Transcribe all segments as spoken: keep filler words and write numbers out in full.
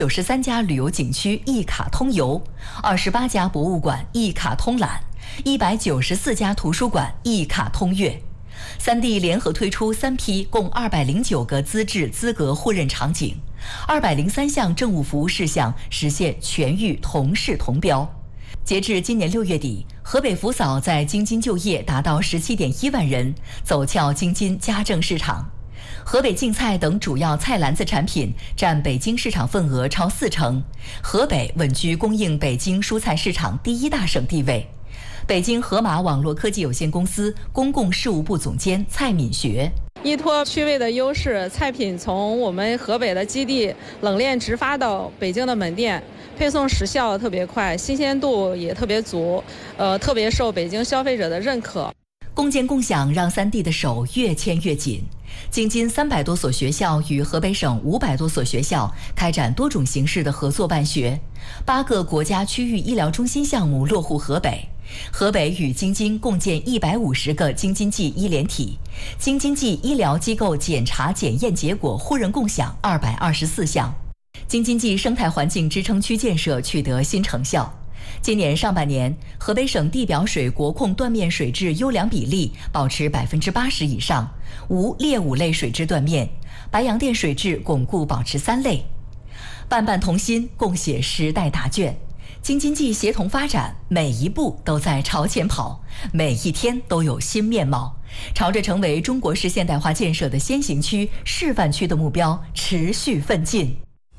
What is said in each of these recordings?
九十三家旅游景区一卡通游，二十八家博物馆一卡通览，一百九十四家图书馆一卡通阅。三地联合推出三批共二百零九个资质资格互认场景，二百零三项政务服务事项实现全域同视同标。截至今年六月底，河北福嫂在京津就业达到十七点一万人，走俏京津家政市场。河北净菜等主要菜篮子产品占北京市场份额超四成，河北稳居供应北京蔬菜市场第一大省地位。北京河马网络科技有限公司公共事务部总监蔡敏学。 依托区位的优势，菜品从我们河北的基地冷链直发到北京的门店，配送时效特别快，新鲜度也特别足，呃，特别受北京消费者的认可。 共建共享让三地的手越牵越紧。京津三百多所学校与河北省五百多所学校开展多种形式的合作办学，八个国家区域医疗中心项目落户河北。河北与京津共建一百五十个京津冀医联体，京津冀医疗机构检查检验结果互认共享二百二十四项。京津冀生态环境支撑区建设取得新成效。今年上半年，河北省地表水国控断面水质优良比例保持百分之八十以上，无劣五类水质断面，白洋淀水质巩固保持三类。伴伴同心，共写时代答卷。京津冀协同发展，每一步都在朝前跑，每一天都有新面貌，朝着成为中国式现代化建设的先行区、示范区的目标持续奋进。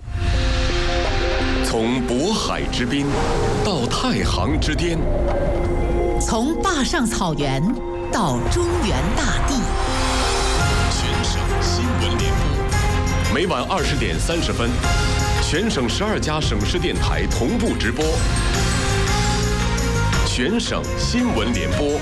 从渤海之滨到太行之巅， 从坝上草原到中原大地， 全省新闻联播，每晚二十点三十分。全省十二家省市电台同步直播，全省新闻联播。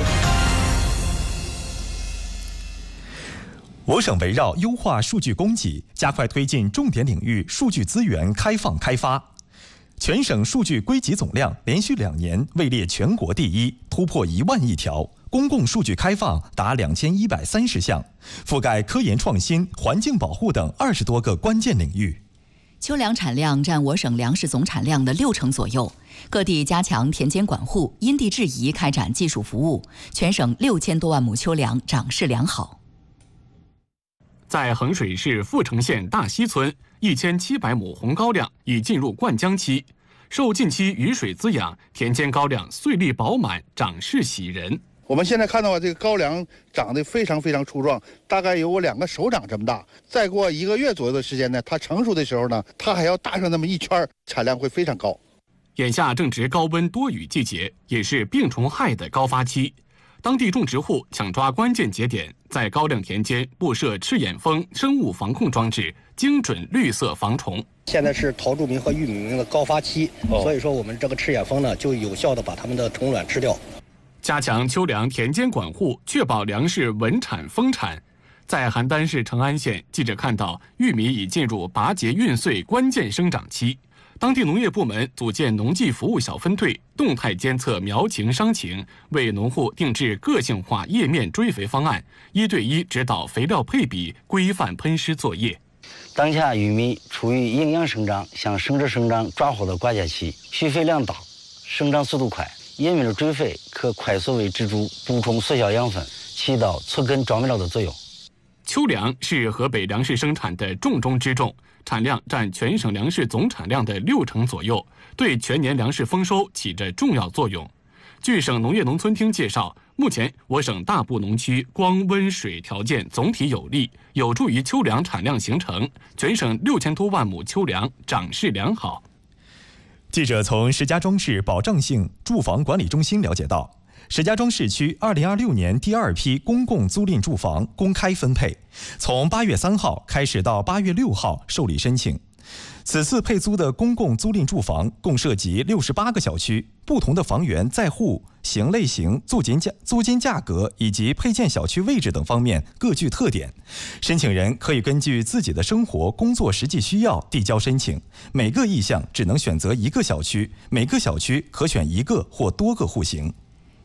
我省围绕优化数据供给，加快推进重点领域数据资源开放开发。全省数据归集总量连续两年位列全国第一，突破一万亿条，公共数据开放达两千一百三十项，覆盖科研创新、环境保护等二十多个关键领域。 秋粮产量占我省粮食总产量的六成左右，各地加强田间管护，因地制宜开展技术服务，全省六千多万亩秋粮长势良好。 在衡水市阜城县大溪村，一千七百亩红高粱已进入灌浆期，受近期雨水滋养，田间高粱穗粒饱满，长势喜人。 我们现在看到这个高粱长得非常非常粗壮，大概有我两个手掌这么大。再过一个月左右的时间呢，它成熟的时候呢，它还要大上那么一圈，产量会非常高。 眼下正值高温多雨季节，也是病虫害的高发期。当地种植户抢抓关键节点，在高粱田间布设赤眼蜂生物防控装置，精准绿色防虫。 现在是桃竹螟和玉米螟的高发期，哦、所以说我们这个赤眼蜂呢，就有效的把它们的虫卵吃掉。 加强秋粮田间管护，确保粮食稳产丰产。在邯郸市成安县，记者看到玉米已进入拔节孕穗关键生长期，当地农业部门组建农技服务小分队，动态监测苗情伤情，为农户定制个性化叶面追肥方案，一对一指导肥料配比，规范喷施作业。 当下玉米处于营养生长向生殖生长抓获的关键期，需肥量大，生长速度快。叶面的追肥可快速为植株补充所需养分，起到促根长苗的作用。 秋粮是河北粮食生产的重中之重，产量占全省粮食总产量的六成左右，对全年粮食丰收起着重要作用。据省农业农村厅介绍，目前我省大部农区光温水条件总体有利，有助于秋粮产量形成，全省六千多万亩秋粮长势良好。 记者从石家庄市保障性住房管理中心了解到，石家庄市区二零二六年第二批公共租赁住房公开分配，从八月三号开始到八月六号受理申请。此次配租的公共租赁住房共涉及六十八个小区，不同的房源在户型类型、租金价、租金价格以及配建小区位置等方面各具特点。申请人可以根据自己的生活、工作实际需要递交申请，每个意向只能选择一个小区，每个小区可选一个或多个户型。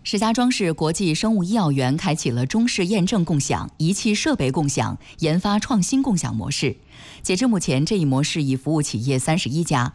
石家庄市国际生物医药园开启了中试验证共享、仪器设备共享、研发创新共享模式。截至目前，这一模式已服务企业三十一家，